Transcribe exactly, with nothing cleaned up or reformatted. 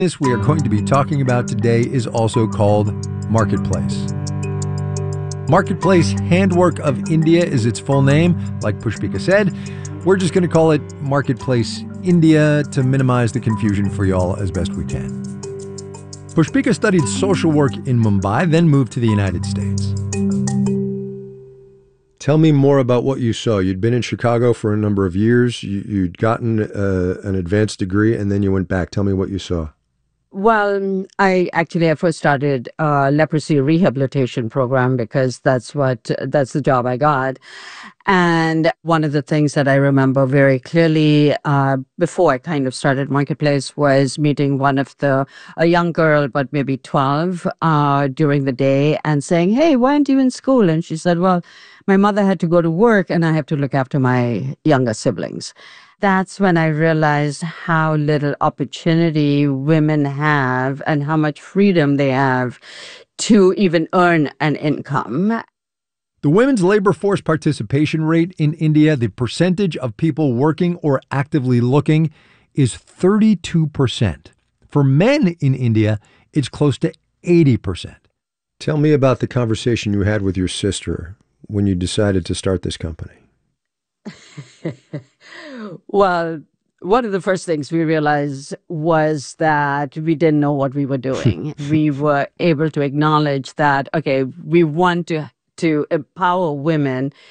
This we are going to be talking about today is also called Marketplace. Marketplace Handwork of India is its full name, like Pushpika said. We're just going to call it Marketplace India to minimize the confusion for y'all as best we can. Pushpika studied social work in Mumbai, then moved to the United States. Tell me more about what you saw. You'd been in Chicago for a number of years. You, you'd gotten uh, an advanced degree, and then you went back. Tell me what you saw. Well, I actually I first started a leprosy rehabilitation program because that's what that's the job I got. And one of the things that I remember very clearly uh, before I kind of started Marketplace was meeting one of the a young girl, but maybe twelve, uh, during the day, and saying, "Hey, why aren't you in school?" And she said, "Well, my mother had to go to work, and I have to look after my younger siblings." That's when I realized how little opportunity women have and how much freedom they have to even earn an income. The women's labor force participation rate in India, the percentage of people working or actively looking, is thirty-two percent. For men in India, it's close to eighty percent. Tell me about the conversation you had with your sister when you decided to start this company. Well, one of the first things we realized was that we didn't know what we were doing. We were able to acknowledge that, okay, we want to to empower women